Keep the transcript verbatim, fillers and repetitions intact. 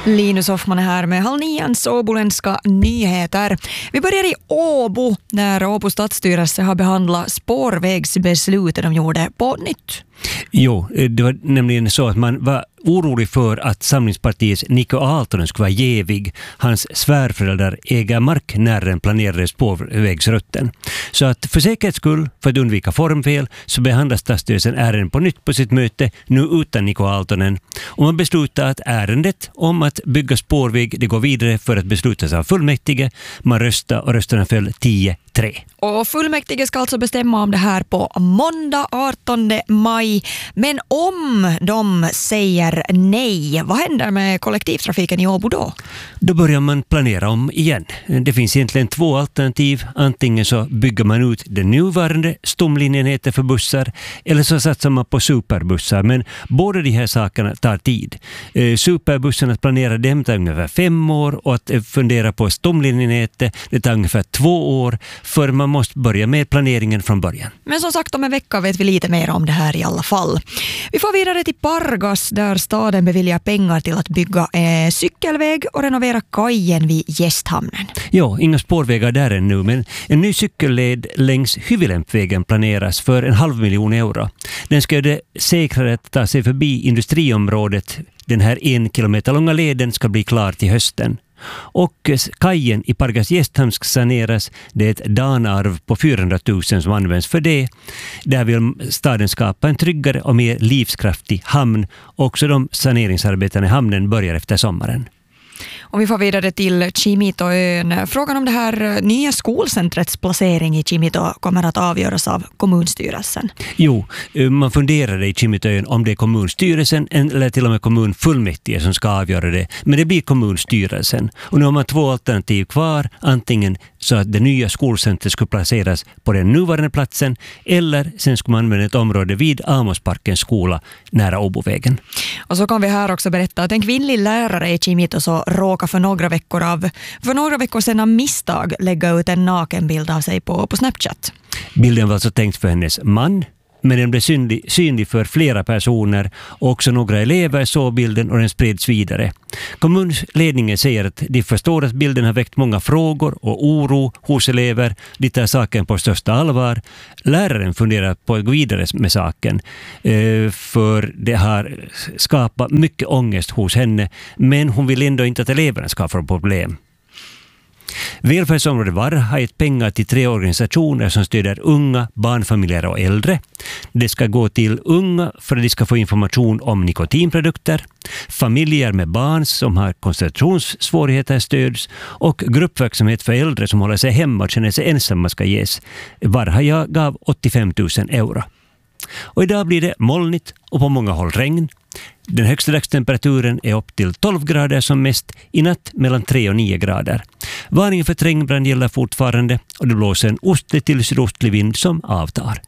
Linus Hoffman är här med halv nians åboländska nyheter. Vi börjar i Åbo, där Åbo stadsstyrelse har behandlat spårvägsbeslutet de gjorde på nytt. Jo, det var nämligen så att man var orolig för att Samlingspartiets Niko Aaltonen skulle vara jävig. Hans svärföräldrar äger mark när den planerade spårvägsrutten. Så att för säkerhets skull, för att undvika formfel, så behandlar stadsstyrelsen ärendet på nytt på sitt möte, nu utan Niko Aaltonen. Och man beslutar att ärendet om att bygga spårväg, det går vidare för att beslutas av fullmäktige. Man röstar och rösterna föll tio tre. Och fullmäktige ska alltså bestämma om det här på måndag artonde maj. Men om de säger nej, vad händer med kollektivtrafiken i Åbo då? Då börjar man planera om igen. Det finns egentligen två alternativ. Antingen så bygger man ut den nuvarande stomlinjenheten för bussar eller så satsar man på superbussar. Men båda de här sakerna tar tid. Superbussarna planerar dem tar ungefär fem år och att fundera på stomlinjenätet det tar ungefär två år. För man måste börja med planeringen från början. Men som sagt, om en vecka vet vi lite mer om det här i alla fall. Vi får vidare till Pargas där staden beviljar pengar till att bygga eh, cykelväg och renovera kajen vid Gästhamnen. Ja, inga spårvägar där ännu, men en ny cykelled längs Hyvilämpvägen planeras för en halv miljon euro. Den ska göra det säkrare att ta sig förbi industriområdet. Den här en kilometer långa leden ska bli klar till hösten. Och kajen i Pargas Gästhamn ska saneras. Det är ett danarv på fyrahundratusen som används för det. Där vill staden skapa en tryggare och mer livskraftig hamn. Också de saneringsarbetena i hamnen börjar efter sommaren. Och vi får vidare till Kimitoön. Frågan om det här nya skolcentrets placering i Kimito kommer att avgöras av kommunstyrelsen. Jo, man funderar i Kimitoön om det är kommunstyrelsen eller till och med kommunfullmäktige som ska avgöra det. Men det blir kommunstyrelsen. Och nu har man två alternativ kvar. Antingen så att det nya skolcentret skulle placeras på den nuvarande platsen eller sen ska man använda ett område vid Amosparkens skola nära Åbovägen. Och så kan vi här också berätta att en kvinnlig lärare i Kimito så råkar för några veckor av för några veckor sedan av misstag lägga ut en nakenbild av sig på, på Snapchat. Bilden var alltså tänkt för hennes man, men den blev synlig, synlig för flera personer och också några elever såg bilden och den spreds vidare. Kommunledningen säger att de förstår att bilden har väckt många frågor och oro hos elever. De tar saken på största allvar. Läraren funderar på att gå vidare med saken för det har skapat mycket ångest hos henne, men hon vill ändå inte att eleverna ska få problem. Välfärdsområdet Varg har gett pengar till tre organisationer som stöder unga, barnfamiljer och äldre. Det ska gå till unga för att de ska få information om nikotinprodukter, familjer med barn som har koncentrationssvårigheter stöds och gruppverksamhet för äldre som håller sig hemma och känner sig ensamma ska ges. Varg gav åttiofem tusen euro. Och idag blir det molnigt och på många håll regn. Den högsta dagstemperaturen är upp till tolv grader som mest, i natt mellan tre och nio grader. Varningen för trängbrand gäller fortfarande och det blåser en ostlig till sydostlig vind som avtar.